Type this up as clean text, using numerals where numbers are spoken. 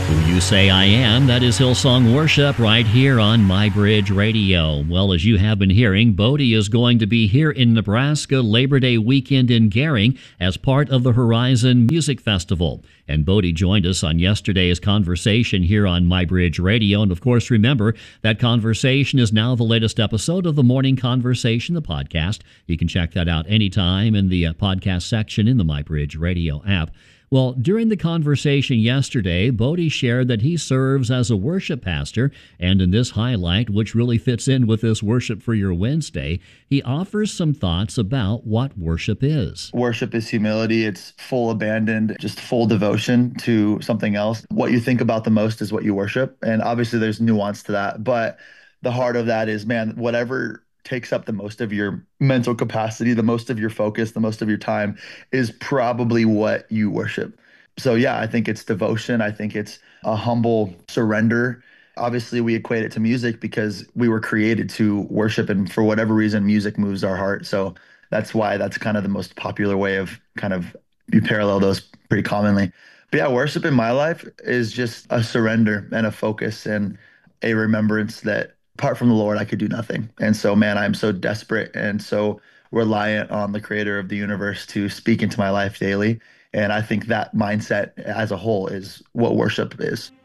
Who You Say I Am, that is Hillsong Worship right here on MyBridge Radio. Well, as you have been hearing, Bodie is going to be here in Nebraska Labor Day weekend in Gering as part of the Horizon Music Festival. And Bodie joined us on yesterday's conversation here on MyBridge Radio. And of course, remember, that conversation is now the latest episode of the Morning Conversation, the podcast. You can check that out anytime in the podcast section in the MyBridge Radio app. Well, during the conversation yesterday, Bodie shared that he serves as a worship pastor, and in this highlight, which really fits in with this Worship for Your Wednesday, he offers some thoughts about what worship is. Worship is humility. It's full abandon, just full devotion to something else. What you think about the most is what you worship, and obviously there's nuance to that, but the heart of that is, man, whatever takes up the most of your mental capacity, the most of your focus, the most of your time is probably what you worship. So yeah, I think it's devotion. I think it's a humble surrender. Obviously, we equate it to music because we were created to worship, and for whatever reason, music moves our heart. So that's why that's kind of the most popular way of kind of you parallel those pretty commonly. But yeah, worship in my life is just a surrender and a focus and a remembrance that apart from the Lord, I could do nothing. And so, man, I'm so desperate and so reliant on the creator of the universe to speak into my life daily. And I think that mindset as a whole is what worship is.